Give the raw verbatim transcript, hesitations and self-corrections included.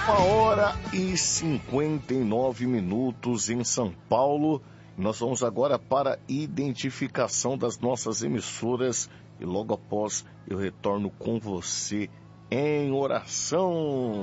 Uma hora e cinquenta e nove minutos em São Paulo. Nós vamos agora para a identificação das nossas emissoras e logo após eu retorno com você em oração.